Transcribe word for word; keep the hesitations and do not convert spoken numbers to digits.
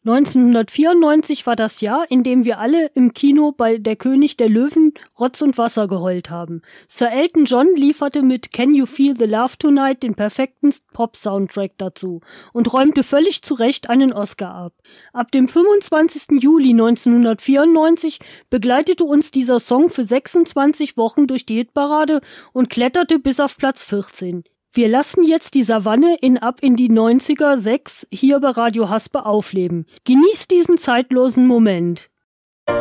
neunzehnhundertvierundneunzig war das Jahr, in dem wir alle im Kino bei Der König der Löwen Rotz und Wasser geheult haben. Sir Elton John lieferte mit Can You Feel the Love Tonight den perfekten Pop-Soundtrack dazu und räumte völlig zu Recht einen Oscar ab. Ab dem fünfundzwanzigsten Juli neunzehnhundertvierundneunzig begleitete uns dieser Song für sechsundzwanzig Wochen durch die Hitparade und kletterte bis auf Platz vierzehn. Wir lassen jetzt die Savanne in Ab in die neunziger sechs hier bei Radio Haspe aufleben. Genießt diesen zeitlosen Moment.